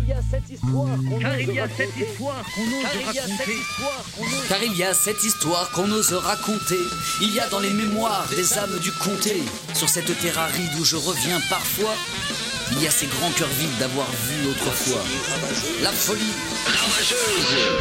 Car il y a cette histoire qu'on ose raconter. Il y a dans les mémoires des âmes du comté. Sur cette terre aride où je reviens parfois, il y a ces grands cœurs vides d'avoir vu autrefois la folie ravageuse.